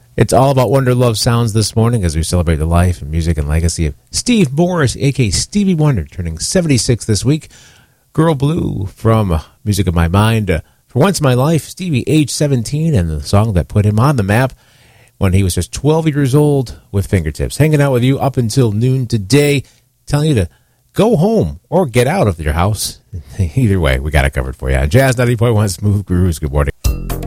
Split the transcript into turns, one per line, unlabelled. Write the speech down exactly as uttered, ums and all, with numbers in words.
It's all about Wonder Love Sounds this morning as we celebrate the life and music and legacy of Steve Morris, a k a. Stevie Wonder, turning seventy-six this week. Girl Blue from uh, Music of My Mind. Uh, for Once in My Life, Stevie, age seventeen, and the song that put him on the map when he was just twelve years old with Fingertips. Hanging out with you up until noon today, telling you to go home or get out of your house. Either way, we got it covered for you. Jazz ninety point one Smooth Grooves. Good morning.